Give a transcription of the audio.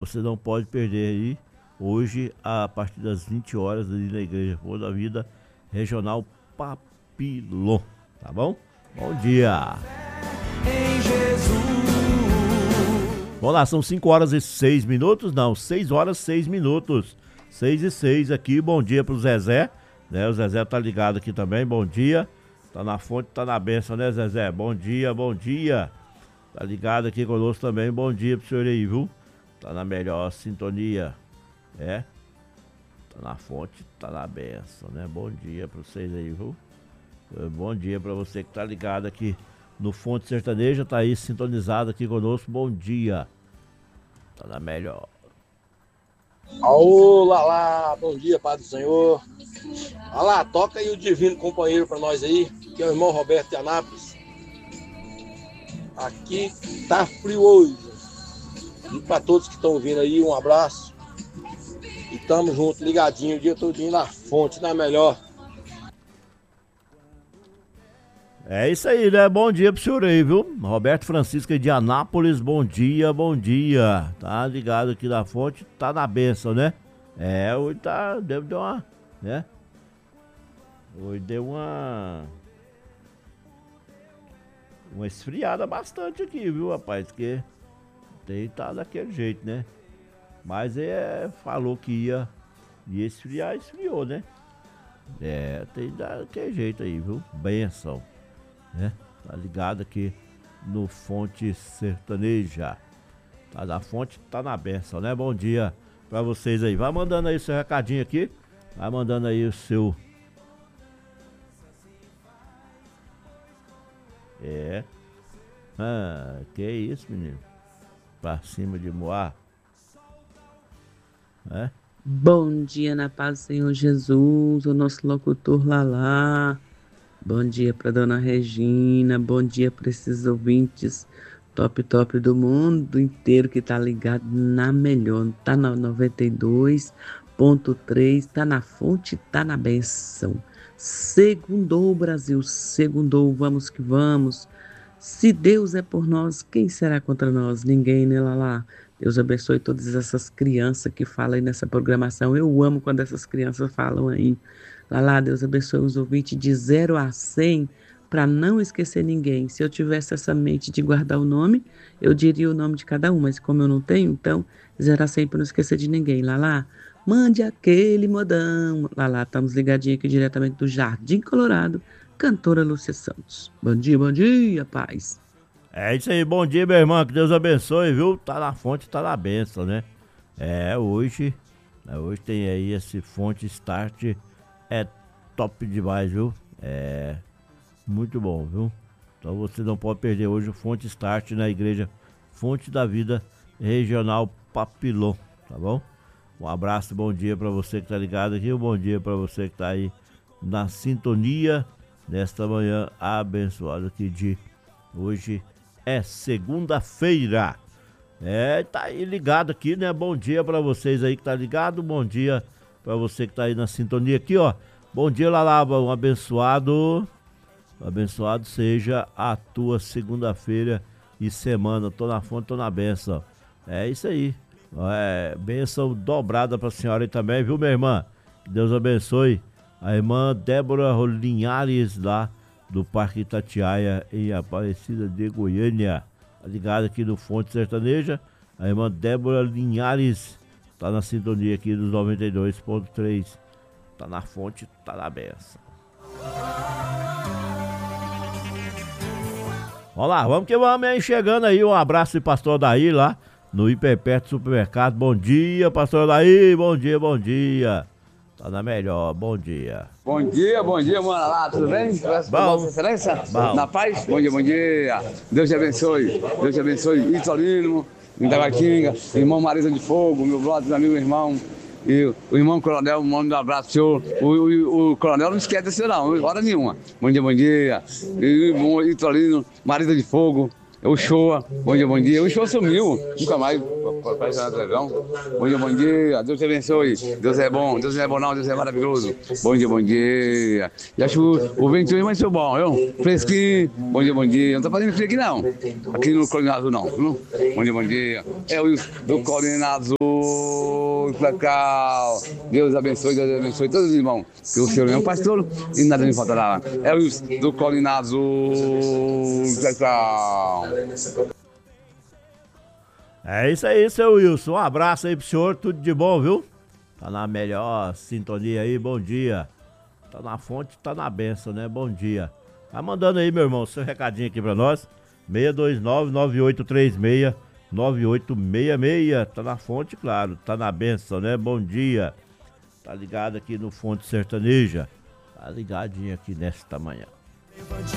você não pode perder aí, hoje, a partir das 20 horas, ali na Igreja Fonte da Vida Regional Papilon, tá bom? Bom dia! Em Jesus. Vamos lá, são 5 horas e 6 minutos, não, 6 horas e 6 minutos, 6 e 6 aqui, bom dia pro Zezé, né, o Zezé tá ligado aqui também, bom dia, tá na fonte, tá na bênção, né, Zezé, bom dia, tá ligado aqui conosco também, bom dia pro senhor aí, viu, tá na melhor sintonia, tá na fonte, tá na bênção, né, bom dia pra vocês aí, viu, bom dia pra você que tá ligado aqui no Fonte Sertaneja, tá aí sintonizado aqui conosco, bom dia, tá na melhor. Olá, bom dia, Pai do Senhor. Olha lá, toca aí o Divino Companheiro pra nós aí, que é o irmão Roberto de Anápolis. Aqui tá frio hoje. E pra todos que estão ouvindo aí, um abraço. E tamo junto, ligadinho, o dia todinho na fonte, na melhor. É isso aí, né? Bom dia pro senhor aí, viu? Roberto Francisco de Anápolis, bom dia. Tá ligado aqui na fonte, tá na bênção, né? Hoje tá, deu uma, né? Hoje deu uma esfriada bastante aqui, viu, rapaz? Que tá daquele jeito, né? Mas falou que ia esfriar, esfriou, né? Tem daquele jeito aí, viu? Bênção. Tá ligado aqui no Fonte Sertaneja. Tá na fonte, tá na bênção, né? Bom dia pra vocês aí. Vai mandando aí o seu recadinho aqui. Vai mandando aí o seu. Que isso, menino? Pra cima de Moá. Bom dia na paz do Senhor Jesus, o nosso locutor Lalá. Bom dia para dona Regina, bom dia para esses ouvintes top do mundo inteiro que tá ligado na melhor, tá na 92.3, tá na fonte, tá na benção. Segundou, Brasil, segundou, vamos que vamos. Se Deus é por nós, quem será contra nós? Ninguém, né, Lalá? Deus abençoe todas essas crianças que falam aí nessa programação. Eu amo quando essas crianças falam aí. Lalá, Deus abençoe os ouvintes de 0 a 100 para não esquecer ninguém. Se eu tivesse essa mente de guardar o nome, eu diria o nome de cada um, mas como eu não tenho, então 0 a 100 para não esquecer de ninguém. Lalá, mande aquele modão. Lalá, estamos ligadinhos aqui diretamente do Jardim Colorado, cantora Lúcia Santos. Bom dia, paz. É isso aí, bom dia, meu irmão, que Deus abençoe, viu? Tá na fonte, tá na bênção, né? Hoje tem aí esse Fonte Start, top demais, viu? Muito bom, viu? Então você não pode perder hoje o Fonte Start na Igreja Fonte da Vida Regional Papilon, tá bom? Um abraço, bom dia pra você que tá ligado aqui, um bom dia pra você que tá aí na sintonia nesta manhã abençoada aqui de hoje. Segunda-feira. Tá aí ligado aqui, né? Bom dia pra vocês aí que tá ligado. Bom dia pra você que tá aí na sintonia aqui, ó. Bom dia, Lalaba. Um abençoado seja a tua segunda-feira e semana. Tô na fonte, tô na bênção. É isso aí. Bênção dobrada pra senhora aí também, viu, minha irmã? Que Deus abençoe. A irmã Débora Linhares lá do Parque Itatiaia, em Aparecida de Goiânia. Tá ligado aqui no Fonte Sertaneja. A irmã Débora Linhares tá na sintonia aqui dos 92.3. Tá na fonte, tá na benção. Vamos lá, vamos que vamos aí, chegando aí. Um abraço de pastor Daí lá no Hiperperto Supermercado. Bom dia, pastor Daí, bom dia. Tá na melhor, bom dia. Bom dia, mano lá, tudo bem? Vossa Excelência? Na paz? Bom dia. Deus te abençoe. Isolino, Itabatinga, irmão Marisa de Fogo, meu brother, meu amigo, irmão. E o irmão Coronel, manda um abraço, senhor. O Coronel não esquece desse não, hora nenhuma. Bom dia. E o irmão Isolino, Marisa de Fogo. O Shoa, bom dia. O Shoa sumiu, nunca mais Papai Santo Dragão. Bom dia, Deus te abençoe. Deus é bom, Deus não é bom não, Deus é maravilhoso. Bom dia. E acho que o ventinho vai ser bom, viu? Fresquinho, bom dia. Não tá fazendo frio aqui não, aqui no Colina Azul não, viu? Bom dia. É o Wilson do Colina Azul, Placal. Deus abençoe todos os irmãos. Que o Senhor é um pastor e nada me faltará. É o Wilson do Colina Azul, Placal. É isso aí, seu Wilson. Um abraço aí pro senhor, tudo de bom, viu? Tá na melhor sintonia aí, bom dia. Tá na fonte, tá na benção, né? Bom dia. Tá mandando aí, meu irmão, seu recadinho aqui pra nós. 629-9836-9866. Tá na fonte, claro. Tá na benção, né? Bom dia. Tá ligado aqui no Fonte Sertaneja. Tá ligadinho aqui nesta manhã.